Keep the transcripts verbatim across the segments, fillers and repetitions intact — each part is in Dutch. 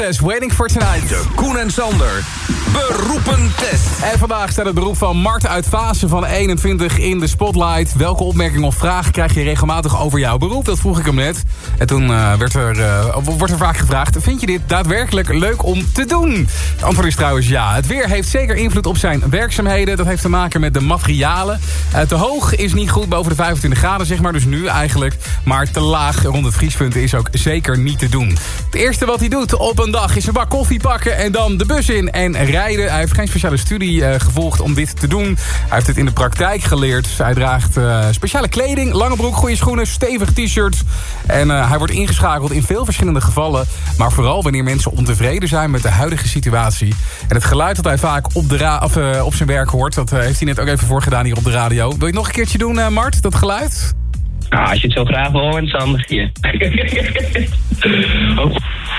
Waiting for Tonight. De Koen en Sander beroepentest. En vandaag staat het beroep van Mart uit Vaassen van eenentwintig in de spotlight. Welke opmerking of vraag krijg je regelmatig over jouw beroep? Dat vroeg ik hem net. En toen uh, werd er, uh, wordt er vaak gevraagd: vind je dit daadwerkelijk leuk om te doen? Het antwoord is trouwens ja. Het weer heeft zeker invloed op zijn werkzaamheden. Dat heeft te maken met de materialen. Uh, te hoog is niet goed boven de vijfentwintig graden, zeg maar. Dus nu eigenlijk. Maar te laag rond het vriespunt is ook zeker niet te doen. Het eerste wat hij doet op een dag is een bak koffie pakken en dan de bus in en rijden. Hij heeft geen speciale studie uh, gevolgd om dit te doen. Hij heeft het in de praktijk geleerd. Hij draagt uh, speciale kleding, lange broek, goede schoenen, stevig t-shirt. En uh, hij wordt ingeschakeld in veel verschillende gevallen. Maar vooral wanneer mensen ontevreden zijn met de huidige situatie. En het geluid dat hij vaak op, de ra- of, uh, op zijn werk hoort, dat uh, heeft hij net ook even voorgedaan hier op de radio. Wil je het nog een keertje doen, uh, Mart, dat geluid? Nou, als je het zo graag wil horen, Sander. Hier. oh.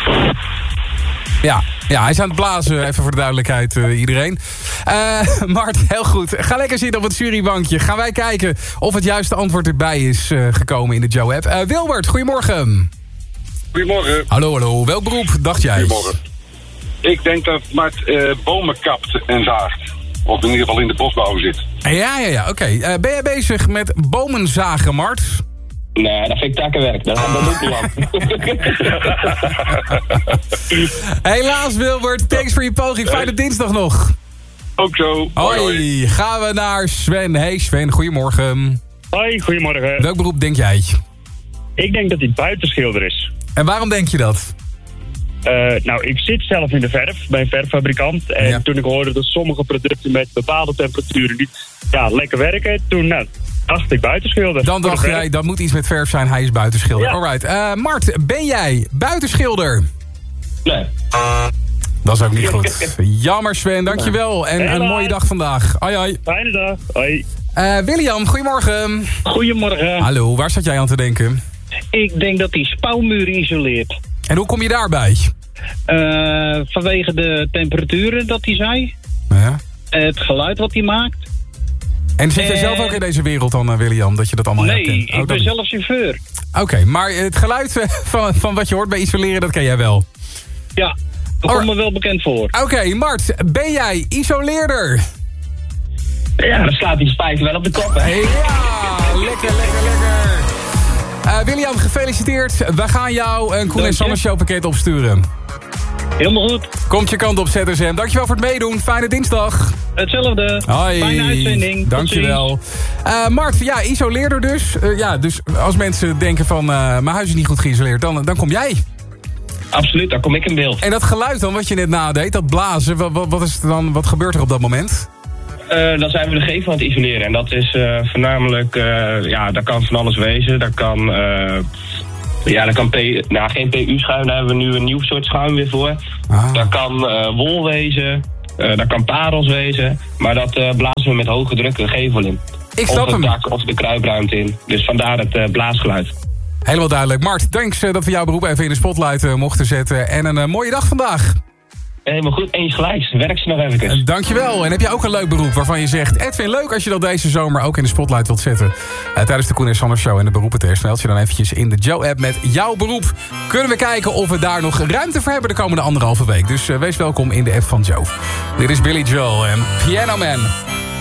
Ja, ja, hij is aan het blazen, even voor de duidelijkheid, uh, iedereen. Uh, Mart, heel goed. Ga lekker zitten op het jurybankje. Gaan wij kijken of het juiste antwoord erbij is uh, gekomen in de Joe-app. Uh, Wilbert, goedemorgen. Goedemorgen. Hallo, hallo. Welk beroep dacht jij? Goedemorgen. Ik denk dat Mart uh, bomen kapt en zaagt. Of in ieder geval in de bosbouw zit. Ja, ja, ja, oké. Okay. Uh, ben jij bezig met bomen zagen, Mart? Nee, dat vind ik takkenwerk. Dat, dat doe ik niet aan. Helaas, Wilbert. Thanks voor je poging. Fijne dinsdag nog. Ook zo. Hoi, hoi. Gaan we naar Sven. Hey Sven, goedemorgen. Hoi, goedemorgen. Welk beroep denk jij? Ik denk dat hij buitenschilder is. En waarom denk je dat? Uh, nou, ik zit zelf in de verf, bij een verffabrikant. En ja. toen ik hoorde dat sommige producten met bepaalde temperaturen niet ja, lekker werken, toen nou, dacht ik buitenschilder. Dan dacht jij, dat moet iets met verf zijn, hij is buitenschilder. Ja. Alright, uh, Mart, ben jij buitenschilder? Nee. Dat is ook niet goed. Jammer Sven, dankjewel. En Hela. Een mooie dag vandaag. Hoi, hoi. Fijne dag. Hoi. Uh, William, goedemorgen. Goedemorgen. Hallo, waar zat jij aan te denken? Ik denk dat hij spouwmuren isoleert. En hoe kom je daarbij? Uh, vanwege de temperaturen dat hij zei. Ja. Het geluid wat hij maakt. En zit jij uh, zelf ook in deze wereld dan, William? Dat je dat allemaal nee, herkent? Nee, ik ben niet. zelf chauffeur. Oké, okay, maar het geluid van, van wat je hoort bij isoleren, dat ken jij wel? Ja, dat komt me wel bekend voor. Oké, okay, Mart, ben jij isoleerder? Ja, dan slaat die spijker wel op de kop, hè? Ja, lekker, lekker, lekker. Uh, William, gefeliciteerd. We gaan jou een Koen en Sander Show pakket opsturen. Helemaal goed. Komt je kant op, Z S M. Dankjewel voor het meedoen. Fijne dinsdag. Hetzelfde. Hoi. Fijne uitzending. Dankjewel. Uh, Mart, ja, isoleerder dus. Uh, ja, dus als mensen denken van, uh, mijn huis is niet goed geïsoleerd, dan, dan kom jij. Absoluut, daar kom ik in beeld. En dat geluid dan, wat je net nadeed, dat blazen, wat, wat, is dan, wat gebeurt er op dat moment? Uh, dan zijn we de gevel aan het isoleren. En dat is uh, voornamelijk, uh, ja, daar kan van alles wezen. Daar kan, uh, ja, daar kan P, nou, geen P U-schuim, daar hebben we nu een nieuw soort schuim weer voor. Ah. Daar kan uh, wol wezen, uh, daar kan parels wezen. Maar dat uh, blazen we met hoge druk de gevel in. Ik snap of het hem. dak of de kruipruimte in. Dus vandaar het uh, blaasgeluid. Helemaal duidelijk. Mart, thanks uh, dat we jouw beroep even in de spotlight uh, mochten zetten. En een uh, mooie dag vandaag. Helemaal goed, eens gelijks. Werk ze nog even. Uh, dankjewel. En heb jij ook een leuk beroep waarvan je zegt, Edwin, leuk als je dat deze zomer ook in de spotlight wilt zetten. Uh, tijdens de Koen en Sander Show en de beroepentest. Meld je dan eventjes in de Joe-app met jouw beroep. Kunnen we kijken of we daar nog ruimte voor hebben de komende anderhalve week. Dus uh, wees welkom in de app van Joe. Dit is Billy Joel en Piano Man.